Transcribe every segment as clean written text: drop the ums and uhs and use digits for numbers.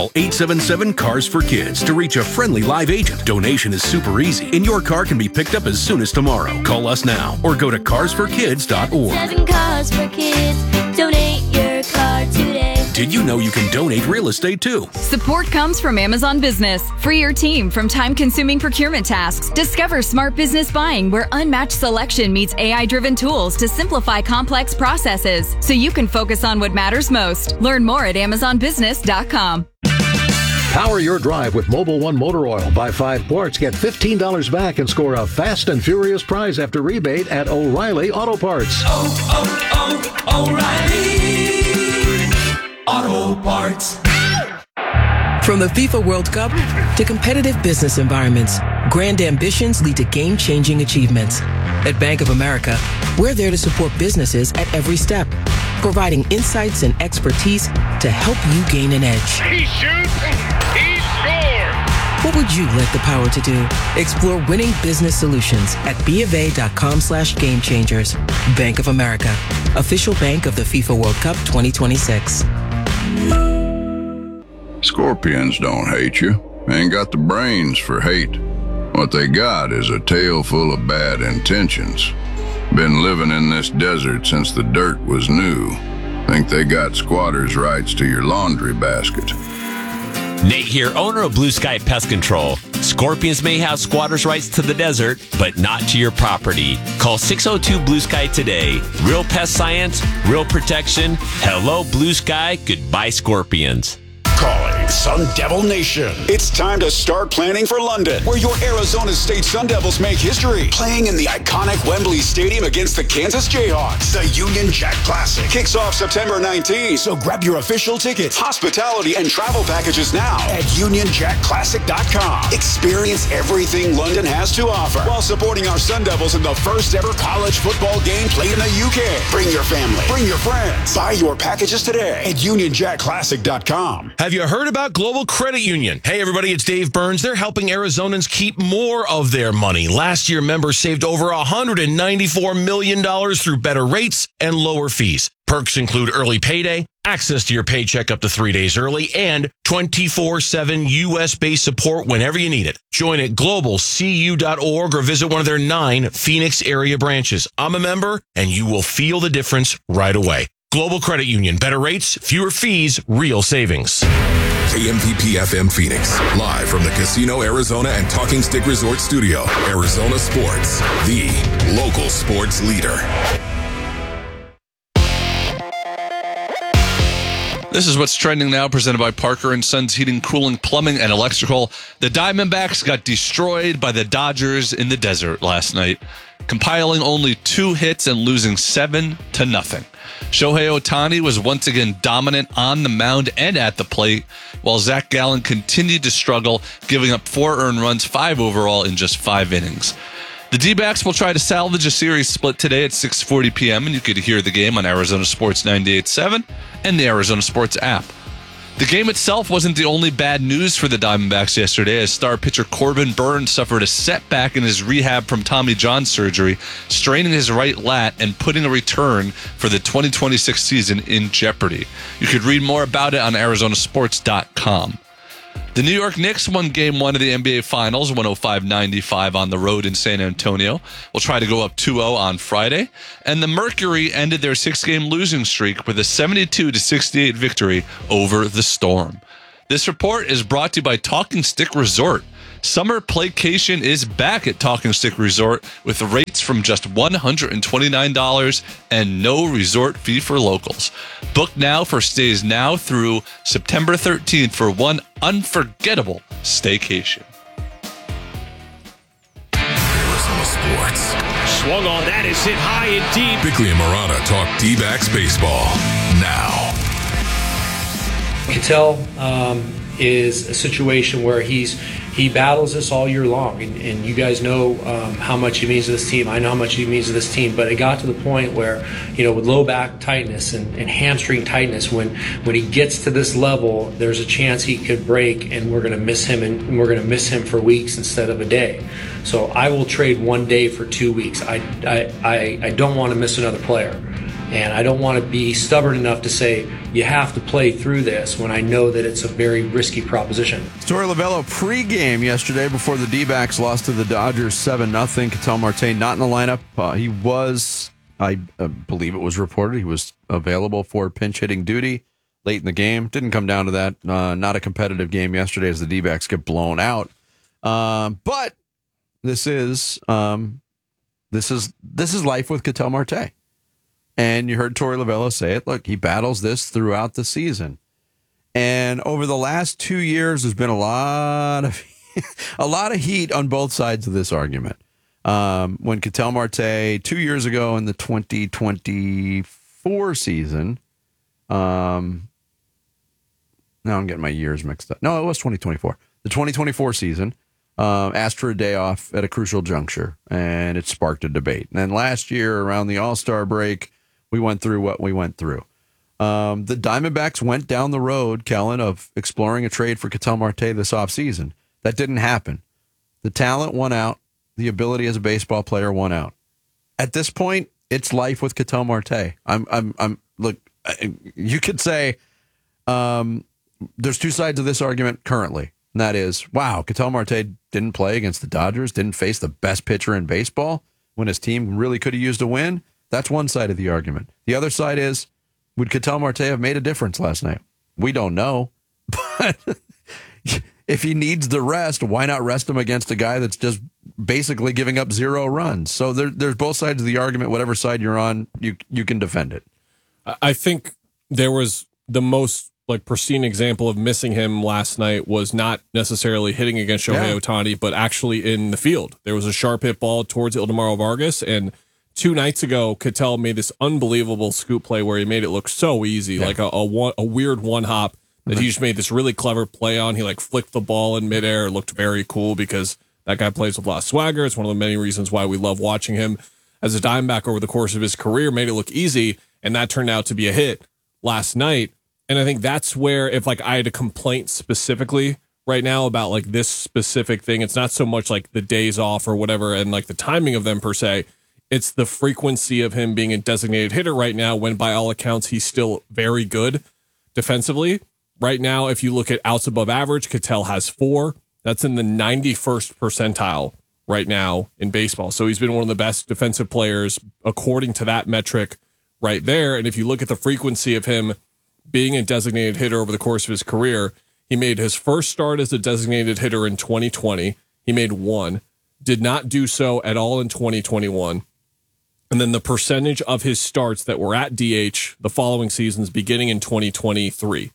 Call 877-CARS-FOR-KIDS to reach a friendly live agent. Donation is super easy, and your car can be picked up as soon as tomorrow. Call us now or go to carsforkids.org. 7 Cars for Kids. Donate your car today. Did you know you can donate real estate too? Support comes from Amazon Business. Free your team from time-consuming procurement tasks. Discover smart business buying where unmatched selection meets AI-driven tools to simplify complex processes so you can focus on what matters most. Learn more at amazonbusiness.com. Power your drive with Mobil 1 Motor Oil. Buy 5 quarts, get $15 back, and score a fast and furious prize after rebate at O'Reilly Auto Parts. O'Reilly Auto Parts. From the FIFA World Cup to competitive business environments, grand ambitions lead to game-changing achievements. At Bank of America, we're there to support businesses at every step, providing insights and expertise to help you gain an edge. He shoots, he scores! What would you like the power to do? Explore winning business solutions at BofA.com/gamechangers. Bank of America, official bank of the FIFA World Cup 2026. Scorpions don't hate you. They ain't got the brains for hate. What they got is a tail full of bad intentions. Been living in this desert since the dirt was new. Think they got squatters' rights to your laundry basket. Nate here, owner of Blue Sky Pest Control. Scorpions may have squatters' rights to the desert, but not to your property. Call 602 Blue Sky today. Real pest science, real protection. Hello, Blue Sky. Goodbye, Scorpions. Calling Sun Devil Nation. It's time to start planning for London, where your Arizona State Sun Devils make history. Playing in the iconic Wembley Stadium against the Kansas Jayhawks. The Union Jack Classic kicks off September 19th. So grab your official tickets, hospitality, and travel packages now at UnionJackClassic.com. Experience everything London has to offer while supporting our Sun Devils in the first ever college football game played in the UK. Bring your family. Bring your friends. Buy your packages today at UnionJackClassic.com. Have you heard about Global Credit Union? Hey, everybody, it's Dave Burns. They're helping Arizonans keep more of their money. Last year, members saved over $194 million through better rates and lower fees. Perks include early payday, access to your paycheck up to 3 days early, and 24/7 U.S.-based support whenever you need it. Join at globalcu.org or visit one of their 9 Phoenix area branches. I'm a member, and you will feel the difference right away. Global Credit Union. Better rates, fewer fees, real savings. KMPP FM Phoenix. Live from the Casino Arizona and Talking Stick Resort Studio. Arizona Sports. The local sports leader. This is what's trending now, presented by Parker & Sons Heating, Cooling, Plumbing, and Electrical. The Diamondbacks got destroyed by the Dodgers in the desert last night, compiling only 2 hits and losing 7-0. Shohei Ohtani was once again dominant on the mound and at the plate, while Zach Gallen continued to struggle, giving up 4 earned runs, 5 overall in just 5 innings. The D-backs will try to salvage a series split today at 6:40 p.m., and you could hear the game on Arizona Sports 98.7 and the Arizona Sports app. The game itself wasn't the only bad news for the Diamondbacks yesterday, as star pitcher Corbin Burnes suffered a setback in his rehab from Tommy John surgery, straining his right lat and putting a return for the 2026 season in jeopardy. You could read more about it on ArizonaSports.com. The New York Knicks won Game 1 of the NBA Finals, 105-95 on the road in San Antonio. We'll try to go up 2-0 on Friday. And the Mercury ended their 6-game losing streak with a 72-68 victory over the Storm. This report is brought to you by Talking Stick Resort. Summer playcation is back at Talking Stick Resort with rates from just $129 and no resort fee for locals. Book now for stays now through September 13th for one unforgettable staycation. Arizona Sports. Swung on, that is hit high and deep. Bickley and Murata talk D-backs baseball now. Ketel is a situation where he battles us all year long, and you guys know how much he means to this team. I know how much he means to this team, but it got to the point where, with low back tightness and hamstring tightness, when he gets to this level, there's a chance he could break, and we're going to miss him, and we're going to miss him for weeks instead of a day. So I will trade 1 day for 2 weeks. I don't want to miss another player. And I don't want to be stubborn enough to say you have to play through this when I know that it's a very risky proposition. Torey Lovullo pregame yesterday before the D-backs lost to the Dodgers 7-0. Ketel Marte not in the lineup. He was, I believe it was reported, he was available for pinch hitting duty late in the game. Didn't come down to that. Not a competitive game yesterday as the D-backs get blown out. But this is life with Ketel Marte. And you heard Torey Lovullo say it. Look, he battles this throughout the season. And over the last 2 years, there's been a lot of heat on both sides of this argument. When Ketel Marte, 2 years ago in the 2024 season, now I'm getting my years mixed up. No, it was 2024. The 2024 season, asked for a day off at a crucial juncture, and it sparked a debate. And then last year, around the All-Star break, we went through what we went through. The Diamondbacks went down the road, Kellen, of exploring a trade for Ketel Marte this offseason. That didn't happen. The talent won out. The ability as a baseball player won out. At this point, it's life with Ketel Marte. Look, you could say there's two sides of this argument currently. And that is, wow, Ketel Marte didn't play against the Dodgers, didn't face the best pitcher in baseball when his team really could have used a win. That's one side of the argument. The other side is, would Ketel Marte have made a difference last night? We don't know. But if he needs the rest, why not rest him against a guy that's just basically giving up 0 runs? So there's both sides of the argument. Whatever side you're on, you can defend it. I think there was the most pristine example of missing him last night was not necessarily hitting against Shohei Ohtani, but actually in the field. There was a sharp hit ball towards Ildemaro Vargas, and 2 nights ago, Ketel made this unbelievable scoop play where he made it look so easy, like a weird one hop that he just made this really clever play on. He flicked the ball in midair. It looked very cool because that guy plays with a lot of swagger. It's one of the many reasons why we love watching him as a Diamondback over the course of his career. Made it look easy, and that turned out to be a hit last night. And I think that's where, if I had a complaint specifically right now about this specific thing, it's not so much the days off or whatever and the timing of them per se. It's the frequency of him being a designated hitter right now when, by all accounts, he's still very good defensively. Right now, if you look at outs above average, Ketel has 4. That's in the 91st percentile right now in baseball. So he's been one of the best defensive players according to that metric right there. And if you look at the frequency of him being a designated hitter over the course of his career, he made his first start as a designated hitter in 2020. He made 1, did not do so at all in 2021. And then the percentage of his starts that were at DH the following seasons, beginning in 2022,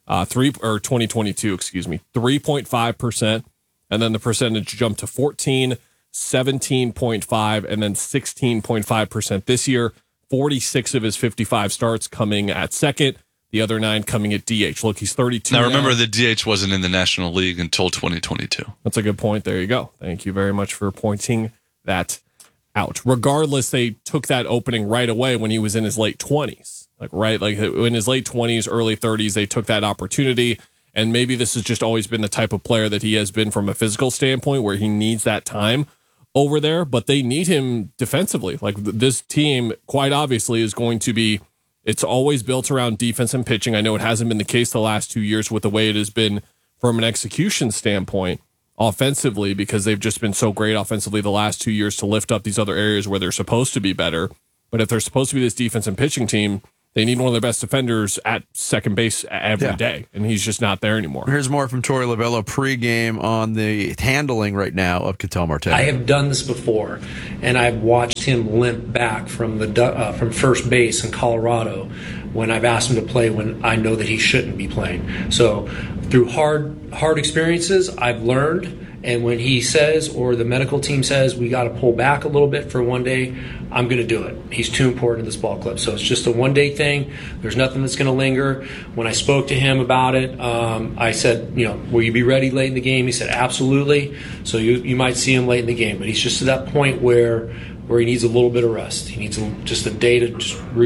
3.5%. And then the percentage jumped to 14, 17.5, and then 16.5% this year. 46 of his 55 starts coming at second. The other 9 coming at DH. Look, he's 32 now. Remember, the DH wasn't in the National League until 2022. That's a good point. There you go. Thank you very much for pointing that out. Regardless, they took that opening right away when he was in his late 20s. In his late 20s, early 30s, they took that opportunity. And maybe this has just always been the type of player that he has been from a physical standpoint where he needs that time over there. But they need him defensively. This team, quite obviously, is going to be... It's always built around defense and pitching. I know it hasn't been the case the last 2 years with the way it has been from an execution standpoint offensively, because they've just been so great offensively the last 2 years to lift up these other areas where they're supposed to be better. But if they're supposed to be this defense and pitching team, they need one of their best defenders at second base every day, and he's just not there anymore. Here's more from Torey Lovullo pregame on the handling right now of Ketel Marte. I have done this before, and I've watched him limp back from first base in Colorado when I've asked him to play when I know that he shouldn't be playing. So through hard experiences, I've learned. And when he says, or the medical team says, we got to pull back a little bit for one day, I'm going to do it. He's too important to this ball club. So it's just a one-day thing. There's nothing that's going to linger. When I spoke to him about it, I said, will you be ready late in the game? He said, absolutely. So you might see him late in the game. But he's just at that point where he needs a little bit of rest. He needs just a day to just